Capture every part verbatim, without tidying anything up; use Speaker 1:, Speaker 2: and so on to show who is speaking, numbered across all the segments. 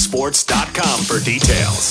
Speaker 1: sports dot com for details.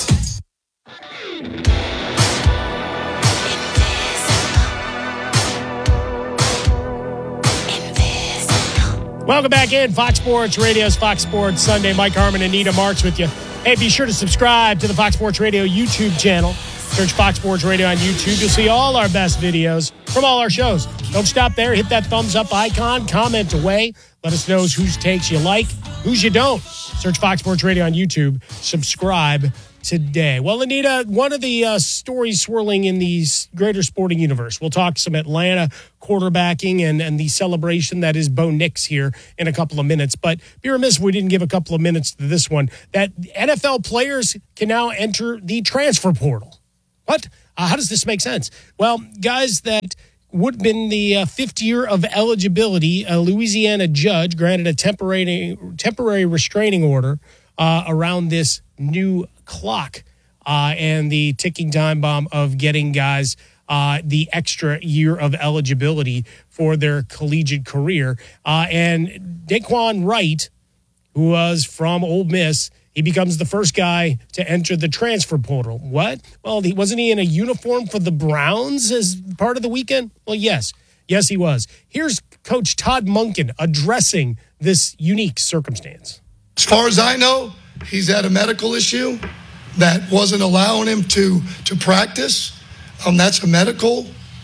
Speaker 2: Welcome back in. Fox Sports Radio's Fox Sports Sunday. Mike Harmon and Nita Marks with you. Hey, be sure to subscribe to the Fox Sports Radio YouTube channel. Search Fox Sports Radio on YouTube. You'll see all our best videos from all our shows. Don't stop there. Hit that thumbs up icon. Comment away. Let us know whose takes you like, whose you don't. Search Fox Sports Radio on YouTube. Subscribe today. Well, Anita, one of the uh, stories swirling in the greater sporting universe. We'll talk some Atlanta quarterbacking and, and the celebration that is Bo Nix here in a couple of minutes. But be remiss if we didn't give a couple of minutes to this one, that N F L players can now enter the transfer portal. What? Uh, how does this make sense? Well, guys that would have been the uh, fifth year of eligibility, a Louisiana judge granted a temporary temporary restraining order uh, around this new clock uh, and the ticking time bomb of getting guys uh, the extra year of eligibility for their collegiate career. Uh, and Daquan Wright, who was from Ole Miss, he becomes the first guy to enter the transfer portal. What? Well, he wasn't he in a uniform for the Browns as part of the weekend? Well, yes. Yes, he was. Here's Coach Todd Monken addressing this unique circumstance.
Speaker 3: As far as I know, he's had a medical issue that wasn't allowing him to, to practice. Um, that's a medical,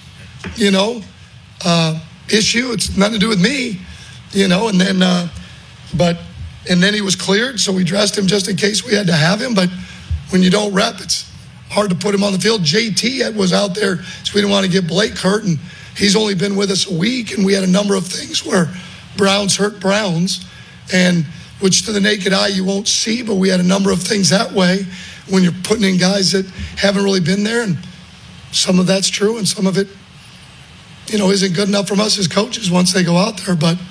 Speaker 3: you know, uh, issue. It's nothing to do with me, you know, and then, uh, but, and then he was cleared, so we dressed him just in case we had to have him. But when you don't rep, it's hard to put him on the field. J T was out there, so we didn't want to get Blake hurt, and he's only been with us a week, and we had a number of things where Browns hurt Browns, and which to the naked eye you won't see, but we had a number of things that way when you're putting in guys that haven't really been there, and some of that's true, and some of it, you know, isn't good enough from us as coaches once they go out there. But,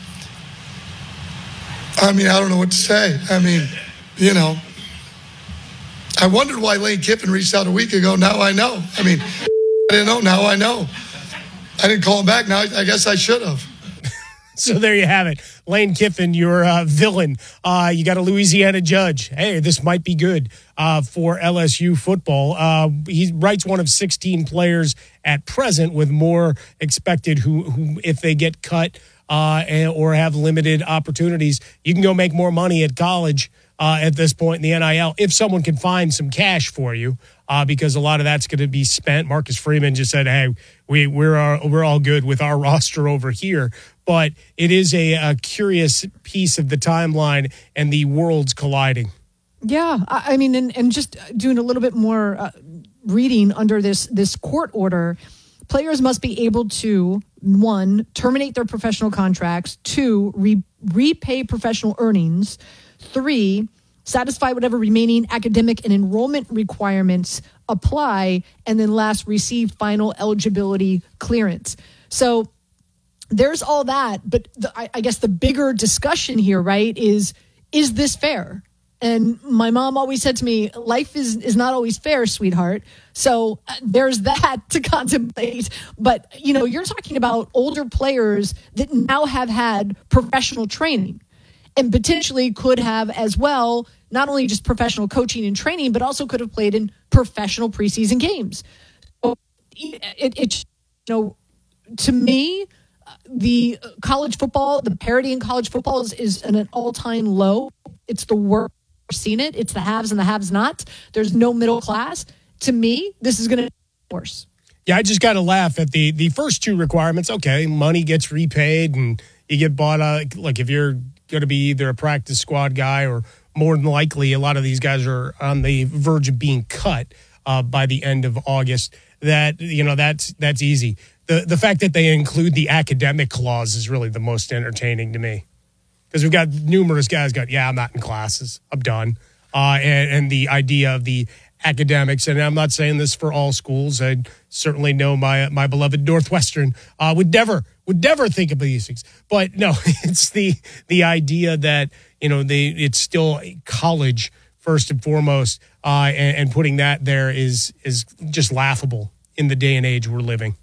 Speaker 3: I mean, I don't know what to say. I mean, you know, I wondered why Lane Kiffin reached out a week ago. Now I know. I mean, I didn't know. Now I know. I didn't call him back. Now I guess I should have.
Speaker 2: So there you have it. Lane Kiffin, your uh, villain. Uh, you got a Louisiana judge. Hey, this might be good uh, for L S U football. Uh, he writes one of sixteen players at present, with more expected who, who if they get cut uh, and, or have limited opportunities, you can go make more money at college uh, at this point in the N I L if someone can find some cash for you. Uh, because a lot of that's going to be spent. Marcus Freeman just said, hey, we, we're, uh, we're all good with our roster over here. But it is a, a curious piece of the timeline and the worlds colliding.
Speaker 4: Yeah, I mean, and, and just doing a little bit more uh, reading under this, this court order, players must be able to, one, terminate their professional contracts, two, re- repay professional earnings, three, satisfy whatever remaining academic and enrollment requirements apply, and then last, receive final eligibility clearance. So there's all that, but the, I, I guess the bigger discussion here, right, is, is this fair? And my mom always said to me, life is, is not always fair, sweetheart. So uh, there's that to contemplate. But, you know, you're talking about older players that now have had professional training and potentially could have as well, not only just professional coaching and training, but also could have played in professional preseason games. So it, it, you know, to me, the college football, the parity in college football is, is at an all-time low. It's the worst I've seen it. It's the haves and the haves-not. There's no middle class. To me, this is going to be worse.
Speaker 2: Yeah, I just got to laugh at the, the first two requirements. Okay, money gets repaid and you get bought out. Like if you're going to be either a practice squad guy or more than likely a lot of these guys are on the verge of being cut uh, by the end of August. That, you know, that's that's easy. The the fact that they include the academic clause is really the most entertaining to me. Because we've got numerous guys got, yeah, I'm not in classes. I'm done. Uh, and, and the idea of the academics, and I'm not saying this for all schools. I certainly know my my beloved Northwestern uh, would never would never think of these things. But no, it's the the idea that, you know, they it's still college first and foremost, uh, and, and putting that there is is just laughable in the day and age we're living.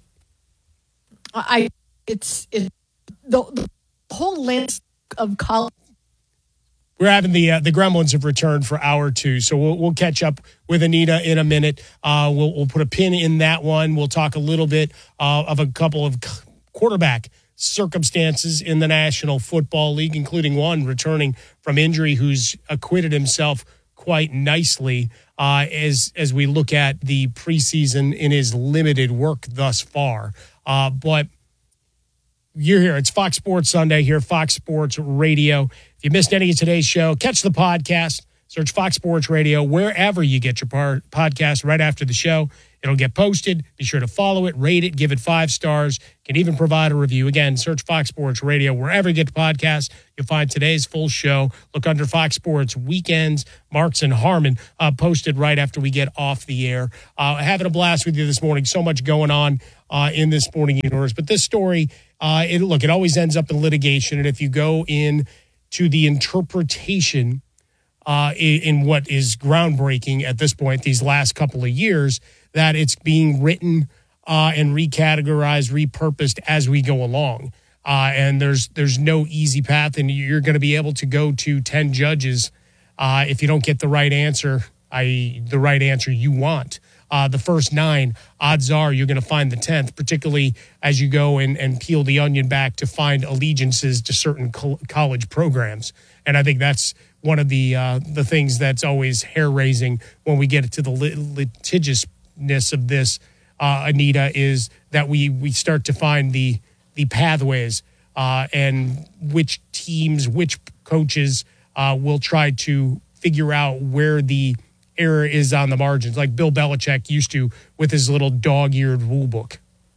Speaker 4: I it's it, the, the whole landscape of college
Speaker 2: we're having the uh, the Gremlins have returned for hour two, so we'll we'll catch up with Anita in a minute. Uh, we'll we'll put a pin in that one. We'll talk a little bit uh, of a couple of quarterback circumstances in the National Football League, including one returning from injury who's acquitted himself quite nicely uh, as as we look at the preseason in his limited work thus far. Uh, but you're here. It's Fox Sports Sunday here, Fox Sports Radio. If you missed any of today's show, catch the podcast. Search Fox Sports Radio wherever you get your par- podcast right after the show. It'll get posted. Be sure to follow it, rate it, give it five stars. You can even provide a review. Again, search Fox Sports Radio wherever you get the podcast. You'll find today's full show. Look under Fox Sports Weekends, Marks and Harmon, uh, posted right after we get off the air. Uh, having a blast with you this morning. So much going on uh, in this sporting universe. But this story, uh, it, look, it always ends up in litigation. And if you go in to the interpretation uh, in, in what is groundbreaking at this point, these last couple of years, that it's being written uh, and recategorized, repurposed as we go along. Uh, and there's there's no easy path, and you're going to be able to go to ten judges uh, if you don't get the right answer, that is the right answer you want. Uh, the first nine, odds are you're going to find the tenth, particularly as you go and, and peel the onion back to find allegiances to certain co- college programs. And I think that's one of the uh, the things that's always hair-raising when we get to the lit- litigious of this, uh, Anita, is that we we start to find the the pathways uh, and which teams, which coaches uh, will try to figure out where the error is on the margins, like Bill Belichick used to with his little dog-eared rule book.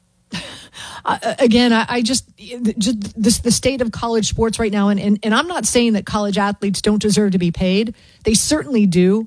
Speaker 4: Uh, again, I, I just, just this, the state of college sports right now, and, and, and I'm not saying that college athletes don't deserve to be paid. They certainly do.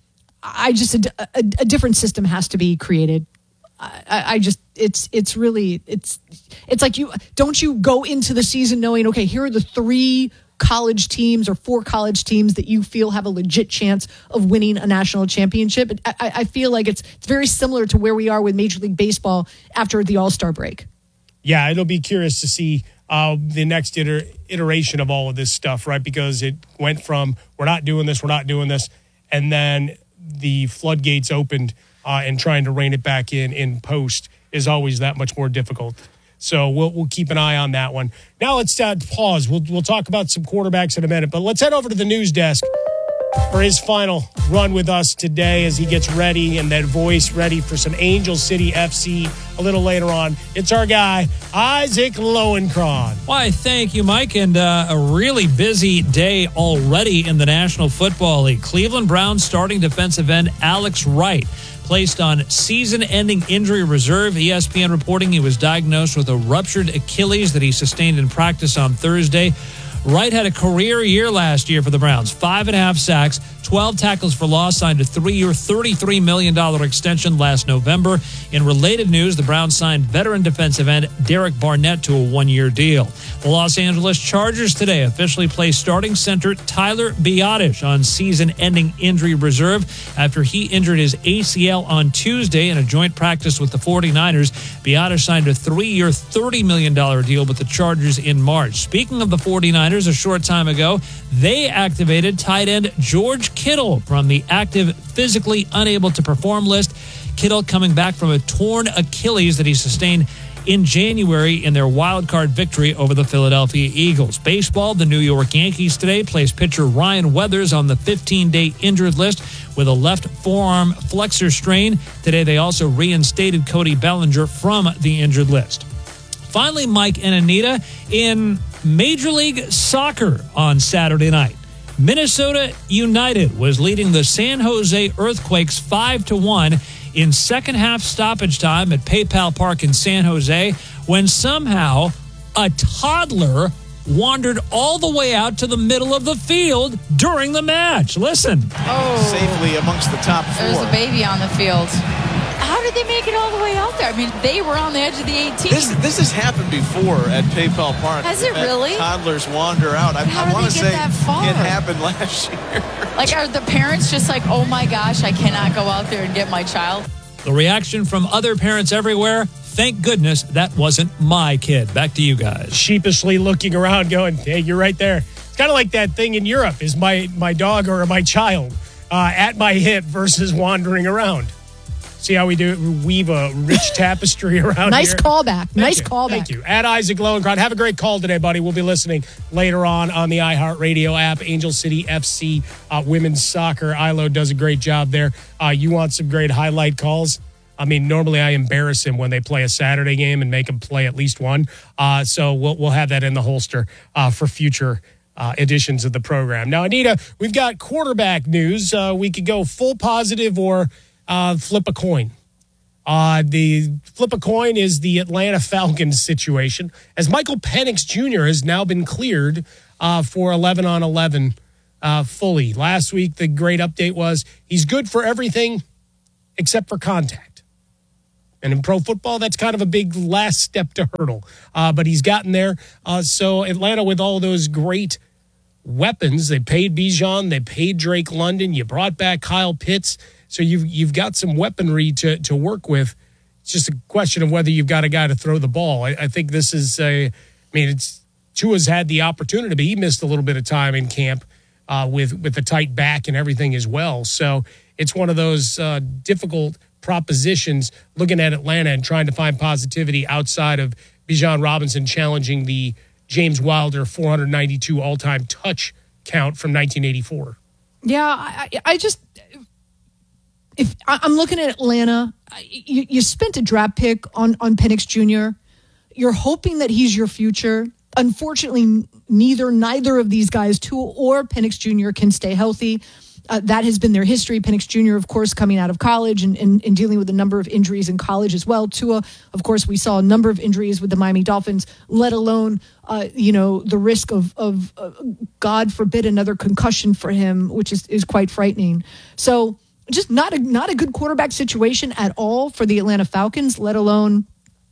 Speaker 4: I just a, a, a different system has to be created. I, I just it's it's really it's it's like you don't you go into the season knowing, okay, here are the three college teams or four college teams that you feel have a legit chance of winning a national championship. I, I feel like it's it's very similar to where we are with Major League Baseball after the All-Star break.
Speaker 2: Yeah, it'll be curious to see uh, the next iter- iteration of all of this stuff, right? Because it went from we're not doing this, we're not doing this, and then the floodgates opened uh, and trying to rein it back in in post is always that much more difficult. So we'll we'll keep an eye on that one. Now let's uh, pause. We'll we'll talk about some quarterbacks in a minute, but let's head over to the news desk for his final run with us today as he gets ready and that voice ready for some Angel City F C a little later on. It's our guy, Isaac Lowenkron.
Speaker 5: Why, thank you, Mike, and uh, a really busy day already in the National Football League. Cleveland Browns starting defensive end Alex Wright placed on season-ending injury reserve. E S P N reporting he was diagnosed with a ruptured Achilles that he sustained in practice on Thursday. Wright had a career year last year for the Browns. Five and a half sacks, twelve tackles for loss, signed a three-year, thirty-three million dollars extension last November. In related news, the Browns signed veteran defensive end Derek Barnett to a one-year deal. The Los Angeles Chargers today officially placed starting center Tyler Biadasz on season-ending injury reserve after he injured his A C L on Tuesday in a joint practice with the forty-niners. Biadasz signed a three-year, thirty million dollars deal with the Chargers in March. Speaking of the forty-niners, a short time ago, they activated tight end George Kittle from the active, physically unable to perform list. Kittle coming back from a torn Achilles that he sustained in January in their wild card victory over the Philadelphia Eagles. Baseball, the New York Yankees today placed pitcher Ryan Weathers on the fifteen-day injured list with a left forearm flexor strain. Today they also reinstated Cody Bellinger from the injured list. Finally, Mike and Anita, in Major League Soccer on Saturday night, Minnesota United was leading the San Jose Earthquakes five to one in second half stoppage time at PayPal Park in San Jose when somehow a toddler wandered all the way out to the middle of the field during the match. Listen.
Speaker 6: Oh,
Speaker 7: safely amongst the top four.
Speaker 6: There's a baby on the field. How did they make it all the way out there? I mean, they were on the edge of the eighteen.
Speaker 7: This, this has happened before at PayPal Park.
Speaker 6: Has it really?
Speaker 7: Toddlers wander out. I,
Speaker 6: How
Speaker 7: I
Speaker 6: did
Speaker 7: want
Speaker 6: they
Speaker 7: to
Speaker 6: get
Speaker 7: say
Speaker 6: that far?
Speaker 7: It happened last year.
Speaker 6: Like, are the parents just like, oh my gosh, I cannot go out there and get my child?
Speaker 5: The reaction from other parents everywhere, thank goodness that wasn't my kid. Back to you guys.
Speaker 2: Sheepishly looking around going, hey, you're right there. It's kind of like that thing in Europe, is my, my dog or my child uh, at my hip versus wandering around. See how we do it? We weave a rich tapestry around
Speaker 4: nice
Speaker 2: here.
Speaker 4: Callback.
Speaker 2: Thank
Speaker 4: nice
Speaker 2: you.
Speaker 4: callback.
Speaker 2: Thank you. At Isaac Lowenkron. Have a great call today, buddy. We'll be listening later on on the iHeartRadio app. Angel City F C uh, women's soccer. I L O does a great job there. Uh, you want some great highlight calls? I mean, normally I embarrass him when they play a Saturday game and make him play at least one. Uh, so we'll we'll have that in the holster uh, for future uh, editions of the program. Now, Anita, we've got quarterback news. Uh, we could go full positive or uh, flip a coin. Uh, the flip a coin is the Atlanta Falcons situation, as Michael Penix Junior has now been cleared uh, for eleven on eleven uh, fully. Last week, the great update was he's good for everything except for contact. And in pro football, that's kind of a big last step to hurdle. Uh, but he's gotten there. Uh, so Atlanta, with all those great weapons, they paid Bijan, they paid Drake London, you brought back Kyle Pitts. So you've, you've got some weaponry to, to work with. It's just a question of whether you've got a guy to throw the ball. I, I think this is a, I mean, it's Tua's had the opportunity, but he missed a little bit of time in camp uh, with, with the tight back and everything as well. So it's one of those uh, difficult propositions looking at Atlanta and trying to find positivity outside of Bijan Robinson challenging the James Wilder four hundred ninety-two all-time touch count from nineteen eighty-four.
Speaker 4: Yeah, I, I just... If I'm looking at Atlanta, you, you spent a draft pick on, on Penix Junior You're hoping that he's your future. Unfortunately, neither neither of these guys, Tua or Penix Junior, can stay healthy. Uh, that has been their history. Penix Junior, of course, coming out of college and, and, and dealing with a number of injuries in college as well. Tua, of course, we saw a number of injuries with the Miami Dolphins, let alone, uh, you know, the risk of, of uh, God forbid, another concussion for him, which is, is quite frightening. So, just not a not a good quarterback situation at all for the Atlanta Falcons, let alone,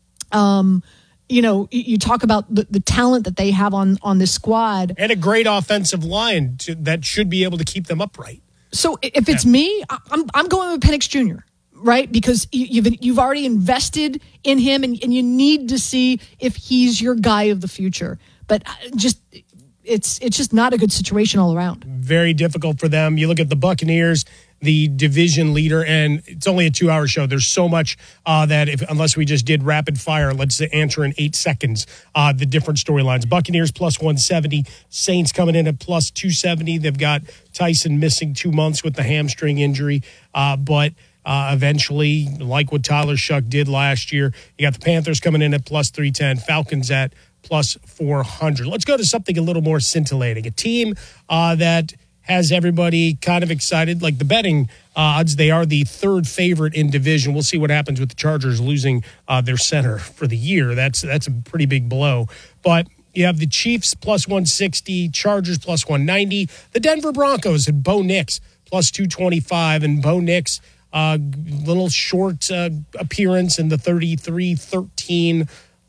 Speaker 4: um, you know, you talk about the, the talent that they have on, on this squad.
Speaker 2: And a great offensive line to, that should be able to keep them upright.
Speaker 4: So if it's yeah. me, I'm I'm going with Penix Junior, right? Because you've you've already invested in him, and, and you need to see if he's your guy of the future. But just it's it's just not a good situation all around.
Speaker 2: Very difficult for them. You look at the Buccaneers, the division leader, and it's only a two-hour show. There's so much uh, that if unless we just did rapid fire, let's answer in eight seconds, uh, the different storylines. Buccaneers plus one seventy, Saints coming in at plus two seventy. They've got Tyson missing two months with the hamstring injury, uh, but uh, eventually, like what Tyler Shuck did last year, you got the Panthers coming in at plus three ten, Falcons at plus four hundred. Let's go to something a little more scintillating. A team uh, that has everybody kind of excited, like the betting odds. They are the third favorite in division. We'll see what happens with the Chargers losing uh, their center for the year. That's that's a pretty big blow. But you have the Chiefs plus one sixty, Chargers plus one ninety, the Denver Broncos and Bo Nix plus two twenty-five, and Bo Nix, uh, little short uh, appearance in the thirty-three thirteen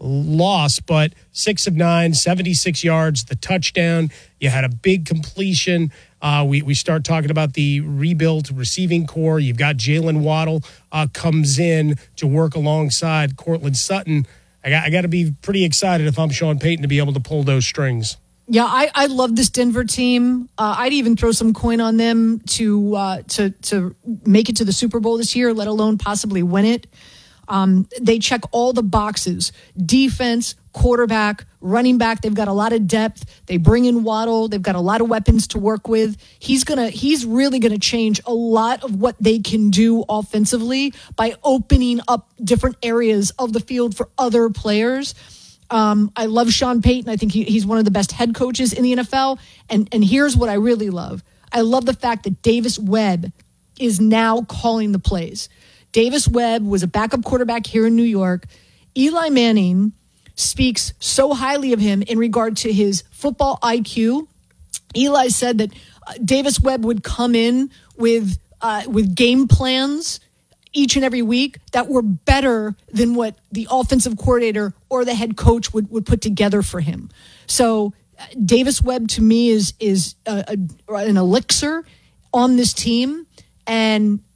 Speaker 2: loss, but six of nine, seventy-six yards, the touchdown. You had a big completion. Uh, we, we start talking about the rebuilt receiving core. You've got Jalen Waddle uh, comes in to work alongside Cortland Sutton. I got, I got to be pretty excited if I'm Sean Payton to be able to pull those strings.
Speaker 4: Yeah, I, I love this Denver team. Uh, I'd even throw some coin on them to uh, to to make it to the Super Bowl this year, let alone possibly win it. Um, they check all the boxes: defense, quarterback, running back. They've got a lot of depth. They bring in Waddle. They've got a lot of weapons to work with. He's gonna. He's really gonna change a lot of what they can do offensively by opening up different areas of the field for other players. Um, I love Sean Payton. I think he, he's one of the best head coaches in the N F L. And and here's what I really love. I love the fact that Davis Webb is now calling the plays. Davis Webb was a backup quarterback here in New York. Eli Manning speaks so highly of him in regard to his football I Q. Eli said that uh, Davis Webb would come in with uh, with game plans each and every week that were better than what the offensive coordinator or the head coach would, would put together for him. So uh, Davis Webb to me is is a, a, an elixir on this team. And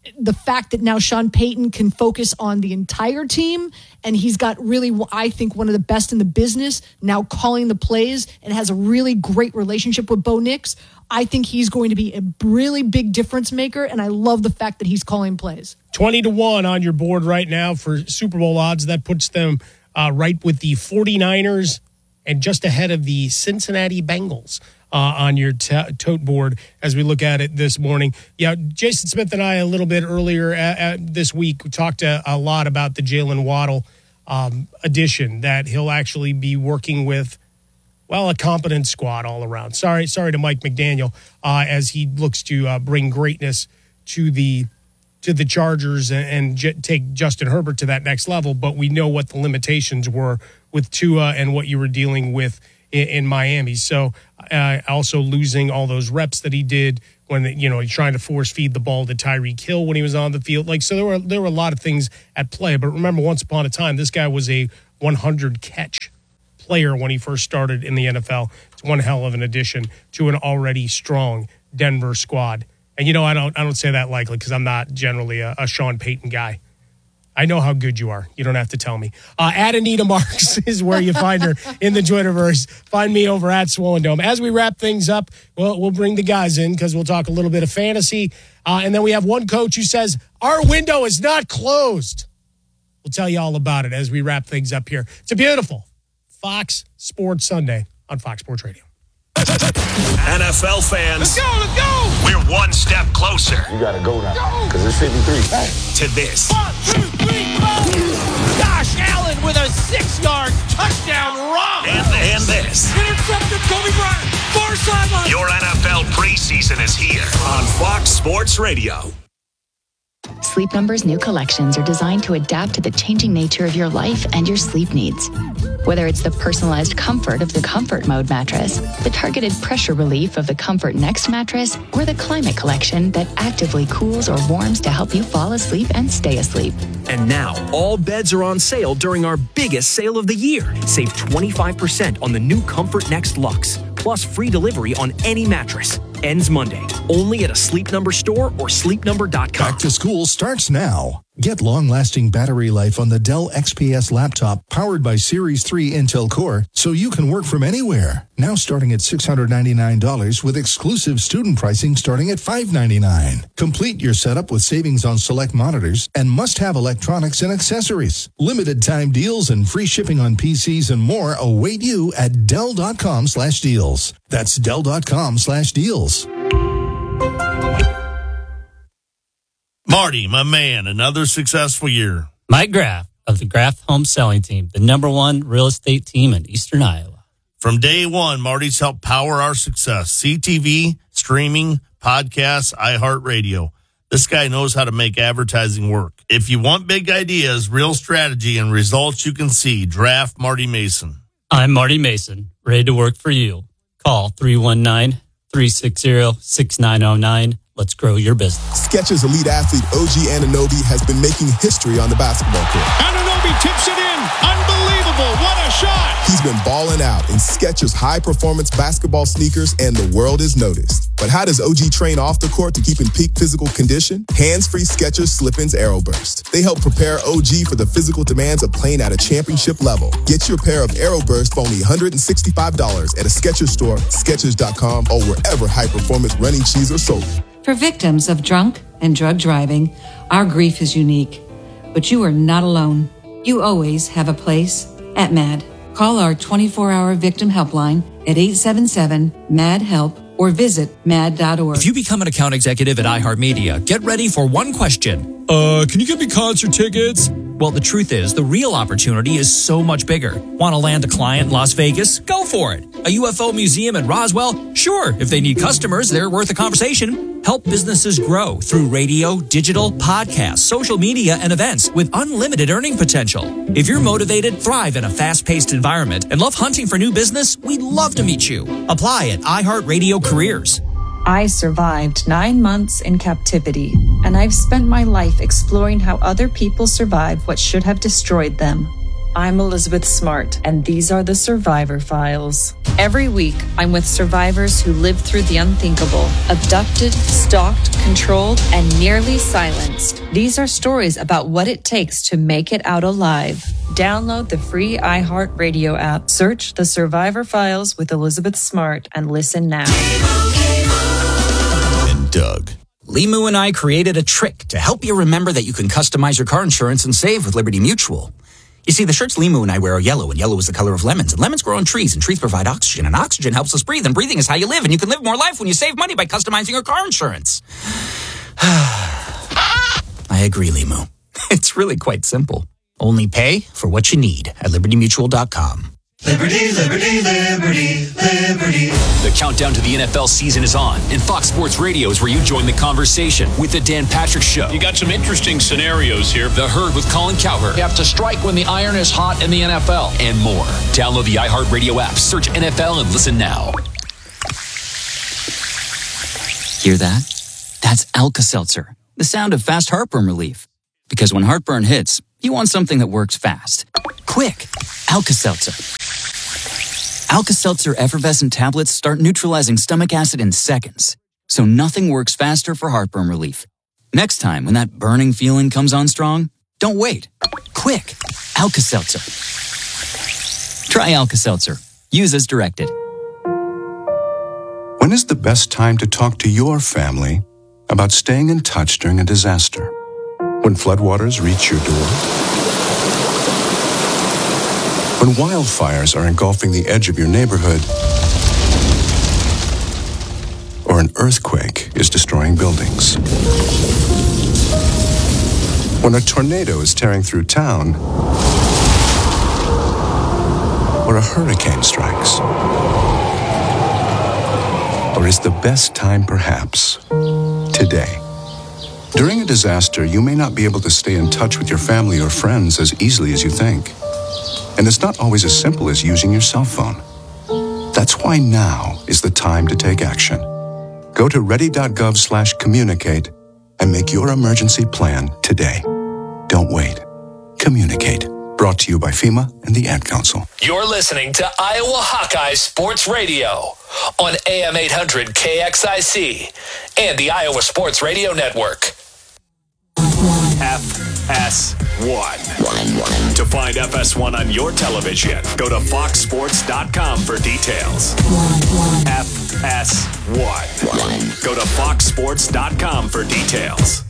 Speaker 4: the fact that now Sean Payton can focus on the entire team, and he's got really, I think, one of the best in the business now calling the plays and has a really great relationship with Bo Nix. I think he's going to be a really big difference maker, and I love the fact that he's calling plays.
Speaker 2: twenty to one on your board right now for Super Bowl odds. That puts them uh, right with the 49ers and just ahead of the Cincinnati Bengals. Uh, on your t- tote board as we look at it this morning. Yeah, Jason Smith and I a little bit earlier at, at this week we talked a, a lot about the Jalen Waddle um, addition, that he'll actually be working with, well, a competent squad all around. Sorry, sorry to Mike McDaniel uh, as he looks to uh, bring greatness to the to the Chargers and, and j- take Justin Herbert to that next level. But we know what the limitations were with Tua and what you were dealing with in, in Miami. So uh, also losing all those reps that he did when, you know, he's trying to force feed the ball to Tyreek Hill when he was on the field. Like, so there were there were a lot of things at play. But remember, once upon a time, this guy was a one hundred catch player when he first started in the N F L. It's one hell of an addition to an already strong Denver squad. And, you know, I don't I don't say that lightly because I'm not generally a, a Sean Payton guy. I know how good you are. You don't have to tell me. Uh, at Anita Marks is where you find her in the Twitterverse. Find me over at Swollen Dome. As we wrap things up, we'll, we'll bring the guys in because we'll talk a little bit of fantasy. Uh, and then we have one coach who says, our window is not closed. We'll tell you all about it as we wrap things up here. It's a beautiful Fox Sports Sunday on Fox Sports Radio.
Speaker 1: N F L fans,
Speaker 8: let's go, let's go!
Speaker 1: We're one step closer.
Speaker 9: You gotta go now, because it's fifty-three. Hey.
Speaker 1: To this.
Speaker 8: One, two, three, go! Josh Allen with a six-yard touchdown run.
Speaker 1: And, and this.
Speaker 8: Intercepted Kobe Bryant. Far sideline.
Speaker 1: Your N F L preseason is here on Fox Sports Radio.
Speaker 10: Sleep Number's new collections are designed to adapt to the changing nature of your life and your sleep needs. Whether it's the personalized comfort of the Comfort Mode mattress, the targeted pressure relief of the Comfort Next mattress, or the Climate Collection that actively cools or warms to help you fall asleep and stay asleep.
Speaker 11: And now, all beds are on sale during our biggest sale of the year. Save twenty-five percent on the new Comfort Next Luxe, plus free delivery on any mattress. Ends Monday, only at a Sleep Number store or sleep number dot com.
Speaker 12: Back to school starts now. Get long-lasting battery life on the Dell X P S laptop powered by Series three Intel Core so you can work from anywhere. Now starting at six hundred ninety-nine dollars with exclusive student pricing starting at five hundred ninety-nine dollars. Complete your setup with savings on select monitors and must-have electronics and accessories. Limited time deals and free shipping on P Cs and more await you at Dell.com slash deals. That's Dell.com slash deals.
Speaker 13: Marty, my man, another successful year.
Speaker 14: Mike Graff of the Graff Home Selling Team, the number one real estate team in Eastern Iowa.
Speaker 13: From day one, Marty's helped power our success. C T V, streaming, podcasts, iHeartRadio. This guy knows how to make advertising work. If you want big ideas, real strategy, and results you can see, draft Marty Mason.
Speaker 14: I'm Marty Mason, ready to work for you. Call three one nine, three six zero, six nine zero nine. Let's grow your business.
Speaker 15: Skechers elite athlete O G Anunoby has been making history on the basketball court.
Speaker 8: Anunoby tips it in. Unbelievable. What a shot.
Speaker 15: He's been balling out in Skechers high-performance basketball sneakers, and the world has noticed. But how does O G train off the court to keep in peak physical condition? Hands-free Skechers Slip-ins Aeroburst. They help prepare O G for the physical demands of playing at a championship level. Get your pair of Aeroburst for only one hundred sixty-five dollars at a Skechers store, Skechers dot com, or wherever high-performance running shoes are sold.
Speaker 16: For victims of drunk and drug driving, our grief is unique. But you are not alone. You always have a place at MAD. Call our twenty-four hour victim helpline at eight seven seven, M A D, HELP or visit mad dot org.
Speaker 17: If you become an account executive at iHeartMedia, get ready for one question. Uh, can you get me concert tickets? Well, the truth is, the real opportunity is so much bigger. Want to land a client in Las Vegas? Go for it. A U F O museum in Roswell? Sure. If they need customers, they're worth a conversation. Help businesses grow through radio, digital, podcasts, social media, and events with unlimited earning potential. If you're motivated, thrive in a fast-paced environment, and love hunting for new business, we'd love to meet you. Apply at iHeartRadio Careers.
Speaker 18: I survived nine months in captivity, and I've spent my life exploring how other people survived what should have destroyed them. I'm Elizabeth Smart, and these are the Survivor Files. Every week, I'm with survivors who lived through the unthinkable, abducted, stalked, controlled, and nearly silenced. These are stories about what it takes to make it out alive. Download the free iHeartRadio app, search The Survivor Files with Elizabeth Smart, and listen now.
Speaker 19: And Doug. Limu and I created a trick to help you remember that you can customize your car insurance and save with Liberty Mutual. You see, the shirts Limu and I wear are yellow, and yellow is the color of lemons, and lemons grow on trees, and trees provide oxygen, and oxygen helps us breathe, and breathing is how you live, and you can live more life when you save money by customizing your car insurance. I agree, Limu. It's really quite simple. Only pay for what you need at liberty mutual dot com.
Speaker 1: Liberty, liberty, liberty, liberty.
Speaker 20: The countdown to the N F L season is on, and Fox Sports Radio is where you join the conversation with the Dan Patrick Show.
Speaker 21: You got some interesting scenarios here.
Speaker 20: The Herd with Colin Cowherd.
Speaker 22: You have to strike when the iron is hot in the N F L.
Speaker 20: And more. Download the iHeartRadio app, search N F L, and listen now.
Speaker 23: Hear that? That's Alka-Seltzer, the sound of fast heartburn relief. Because when heartburn hits, you want something that works fast. Quick, Alka-Seltzer. Alka-Seltzer effervescent tablets start neutralizing stomach acid in seconds, so nothing works faster for heartburn relief. Next time, when that burning feeling comes on strong, don't wait. Quick, Alka-Seltzer. Try Alka-Seltzer. Use as directed.
Speaker 24: When is the best time to talk to your family about staying in touch during a disaster? When floodwaters reach your door? When wildfires are engulfing the edge of your neighborhood, or an earthquake is destroying buildings. When a tornado is tearing through town, or a hurricane strikes. Or is the best time perhaps today? During a disaster, you may not be able to stay in touch with your family or friends as easily as you think. And it's not always as simple as using your cell phone. That's why now is the time to take action. Go to ready.gov slash communicate and make your emergency plan today. Don't wait. Communicate. Brought to you by FEMA and the Ad Council.
Speaker 20: You're listening to Iowa Hawkeye Sports Radio on A M eight hundred K X I C and the Iowa Sports Radio Network.
Speaker 1: F S one. To find F S one on your television, go to fox sports dot com for details. F S one. Go to fox sports dot com for details.